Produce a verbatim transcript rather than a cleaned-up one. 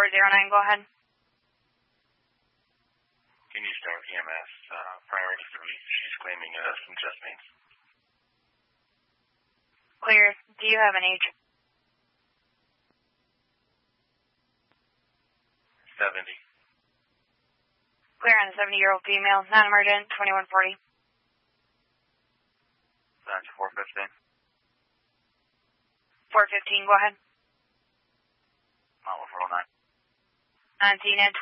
four zero nine, go ahead. Can you start E M S, uh, priority three? She's claiming uh, some chest pains. Clear. Do you have an age? seventy. Clear on a seventy-year-old female, non-emergent, twenty-one forty. That's four fifteen. four fifteen, go ahead. Mount four oh nine. nineteen and